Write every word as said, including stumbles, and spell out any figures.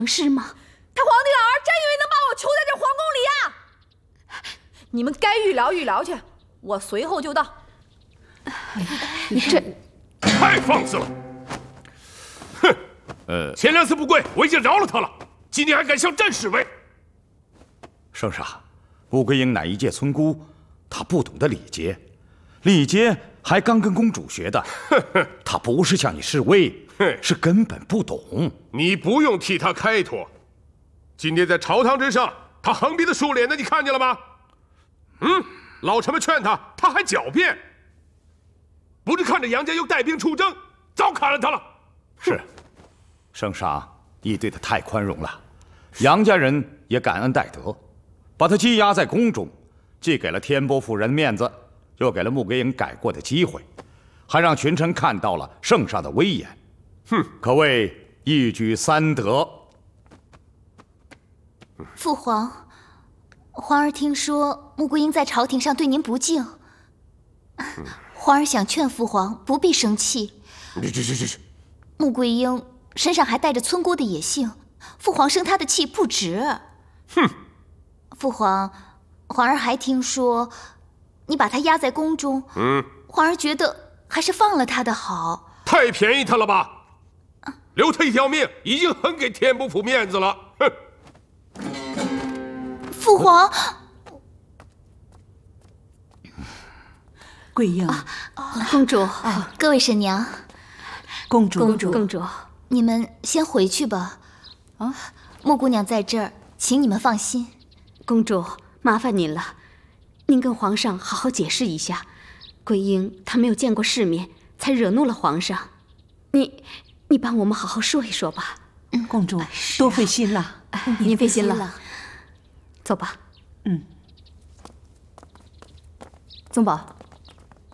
是吗？ 他皇帝老儿真以为能把我囚在这皇宫里呀？你们该预疗预疗去，我随后就到。 你这太放肆了！哼，呃，前两次不跪，我已经饶了他了，今天还敢向朕示威？ 圣上，穆桂英乃一介村姑，她不懂得礼节，礼节还刚跟公主学的。她不是向你示威，是根本不懂。 你不用替她开脱。今天在朝堂之上，她横鼻子竖脸的，你看见了吗？嗯，老臣们劝她，她还狡辩。不是看着杨家又带兵出征，早砍了她了。 是，圣上，你对她太宽容了。杨家人也感恩戴德，把她羁押在宫中，既给了天波夫人面子，又给了穆桂英改过的机会，还让群臣看到了圣上的威严。哼，可谓一举三得。 父皇，皇儿听说穆桂英在朝廷上对您不敬，皇儿想劝父皇不必生气。 这这这这， 穆桂英身上还带着村姑的野性，父皇生她的气不值。 哼！ 父皇，皇儿还听说你把她压在宫中，嗯，皇儿觉得还是放了她的好。 太便宜她了吧？留她一条命，已经很给天不府面子了。哼！ 父皇， 桂英， 啊公主，啊、各位婶娘， 公主， 公主，公主，你们先回去吧。啊，穆姑娘在这儿，请你们放心。 公主，麻烦您了，您跟皇上好好解释一下，桂英她没有见过世面，才惹怒了皇上。你，你帮我们好好说一说吧。 嗯，公主多费心了， 哎、您费心了。走吧。 嗯， 宗宝。